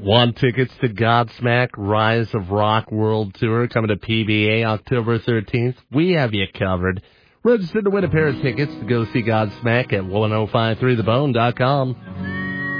Want tickets to Godsmack Rise of Rock World Tour coming to PBA October 13th? We have you covered. Register to win a pair of tickets to go see Godsmack at 1053thebone.com.